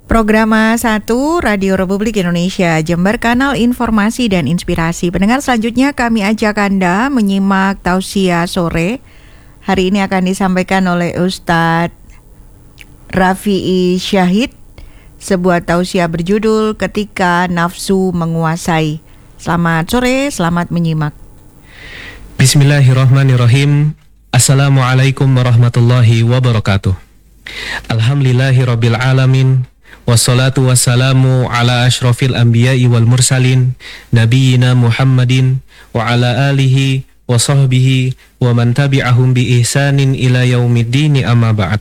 Programa 1 Radio Republik Indonesia Jember, kanal informasi dan inspirasi. Pendengar, selanjutnya kami ajak Anda menyimak tausiah sore. Hari ini akan disampaikan oleh Ustadz Rafi'i Syahid, sebuah tausiah berjudul Ketika Nafsu Menguasai. Selamat sore, selamat menyimak. Bismillahirrahmanirrahim. Assalamualaikum warahmatullahi wabarakatuh. Alhamdulillahirabbil alamin. Wassalatu wassalamu ala asyrafil anbiya'i wal mursalin Nabiyyina Muhammadin wa ala alihi wa sahbihi wa man tabi'ahum bi ihsanin ila yaumiddini amma ba'd.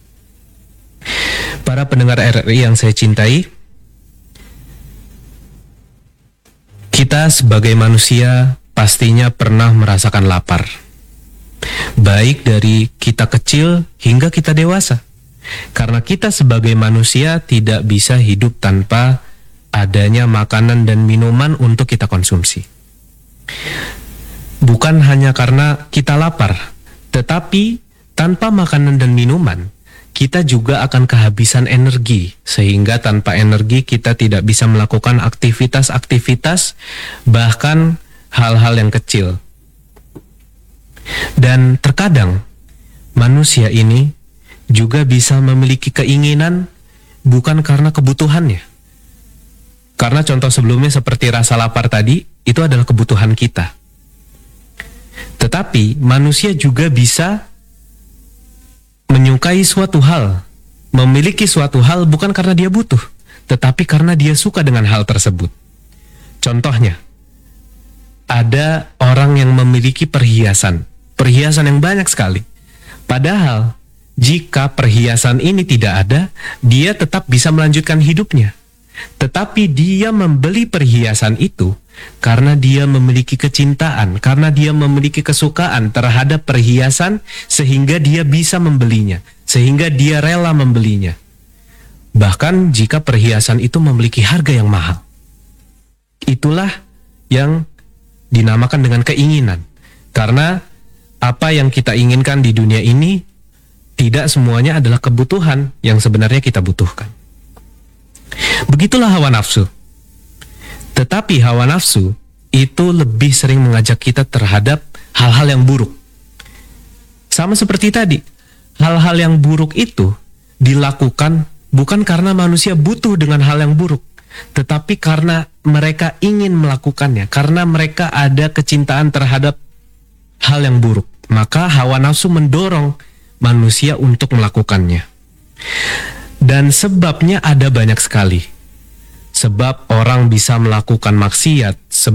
Para pendengar RRI yang saya cintai, kita sebagai manusia pastinya pernah merasakan lapar, baik dari kita kecil hingga kita dewasa. Karena kita sebagai manusia tidak bisa hidup tanpa adanya makanan dan minuman untuk kita konsumsi. Bukan hanya karena kita lapar, tetapi tanpa makanan dan minuman, kita juga akan kehabisan energi. Sehingga tanpa energi kita tidak bisa melakukan aktivitas-aktivitas, bahkan hal-hal yang kecil. Dan terkadang manusia ini juga bisa memiliki keinginan bukan karena kebutuhannya. Karena contoh sebelumnya seperti rasa lapar tadi, itu adalah kebutuhan kita. Tetapi manusia juga bisa menyukai suatu hal, memiliki suatu hal bukan karena dia butuh, tetapi karena dia suka dengan hal tersebut. Contohnya, ada orang yang memiliki perhiasan yang banyak sekali. Padahal jika perhiasan ini tidak ada, dia tetap bisa melanjutkan hidupnya. Tetapi dia membeli perhiasan itu karena dia memiliki kecintaan, karena dia memiliki kesukaan terhadap perhiasan, sehingga dia bisa membelinya, sehingga dia rela membelinya. Bahkan jika perhiasan itu memiliki harga yang mahal. Itulah yang dinamakan dengan keinginan. Karena apa yang kita inginkan di dunia ini tidak semuanya adalah kebutuhan yang sebenarnya kita butuhkan. Begitulah hawa nafsu. Tetapi hawa nafsu itu lebih sering mengajak kita terhadap hal-hal yang buruk. Sama seperti tadi, hal-hal yang buruk itu dilakukan bukan karena manusia butuh dengan hal yang buruk, tetapi karena mereka ingin melakukannya, karena mereka ada kecintaan terhadap hal yang buruk. Maka hawa nafsu mendorong manusia untuk melakukannya. Dan sebabnya ada banyak sekali. Sebab orang bisa melakukan maksiat,